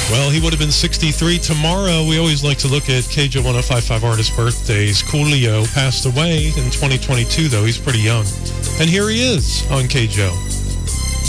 Well, he would have been 63 tomorrow. We always like to look at KJO 105.5 artist birthdays. Coolio passed away in 2022, though. He's pretty young. And here he is on KJO.